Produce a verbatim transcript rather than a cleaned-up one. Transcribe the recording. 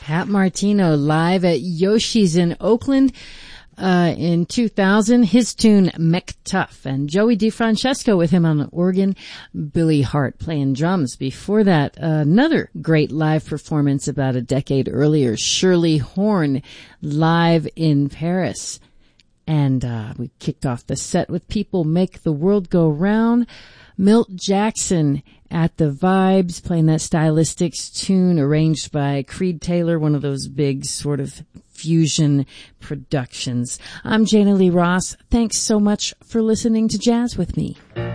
Pat Martino live at Yoshi's in Oakland uh in two thousand. His tune McTuff, and Joey DeFrancesco with him on the organ, Billy Hart playing drums. Before that, uh, another great live performance about a decade earlier, Shirley Horn live in Paris. And uh we kicked off the set with People Make the World Go Round. Milt Jackson at the Vibes, playing that Stylistics tune arranged by Creed Taylor, one of those big sort of fusion productions. I'm Jana Lee Ross. Thanks so much for listening to Jazz with me.